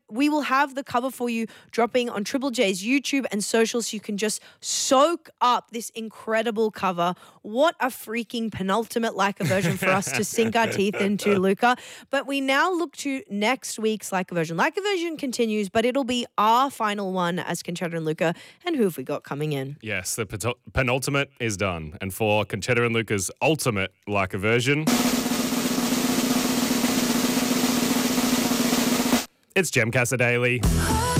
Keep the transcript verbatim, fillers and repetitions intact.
we will have the cover for you dropping on Triple J's YouTube and social so you can just soak up this incredible cover. What a freaking penultimate Leica version for us to sink our teeth into, Luca. But we now look to next week's Leica version. Leica version continues, but it'll be our final one as Conchetta and Luca. And who have we got coming in? Yes, the pen- penultimate is done. And for Conchetta and Luca's ultimate Leica version, it's Jem Casa Daily.